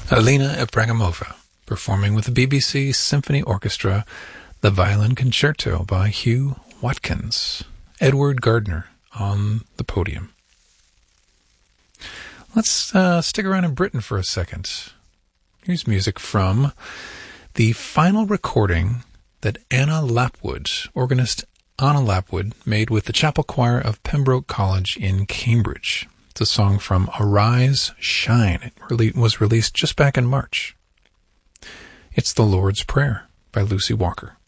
Alina Ibragimova, performing with the BBC Symphony Orchestra, the Violin Concerto by Hugh Watkins. Edward Gardner on the podium. Let's stick around in Britain for a second. Here's music from the final recording that Anna Lapwood, organist Anna Lapwood, made with the chapel choir of Pembroke College in Cambridge. It's a song from Arise, Shine. It was released just back in March. It's The Lord's Prayer by Lucy Walker.